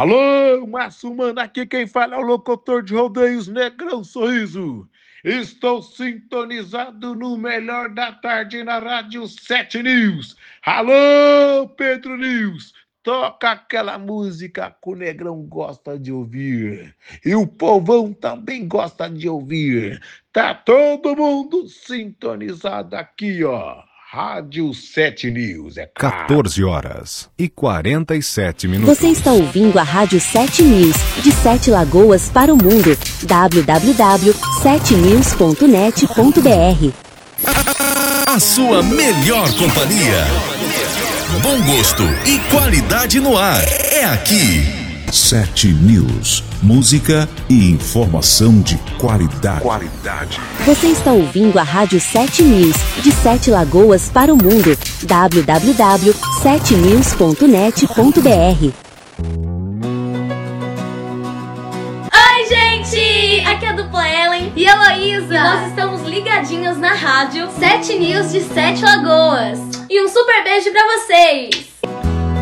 Alô, Márcio Mano, aqui quem fala é o locutor de rodeios Negrão Sorriso. Estou sintonizado no melhor da tarde na Rádio 7 News. Alô, Pedro News, toca aquela música que o Negrão gosta de ouvir. E o povão também gosta de ouvir. Tá todo mundo sintonizado aqui, ó. Rádio 7 News, é claro. 14h47. Você está ouvindo a Rádio 7 News, de 7 Lagoas para o mundo. www.7news.net.br. A sua melhor companhia. Bom gosto e qualidade no ar. É aqui. 7 News. Música e informação de qualidade. Você está ouvindo a Rádio 7 News, de 7 Lagoas para o mundo. www.7news.net.br. Oi, gente! Aqui é a dupla Ellen e Heloísa. Nós estamos ligadinhos na rádio 7 News de 7 Lagoas. E um super beijo pra vocês!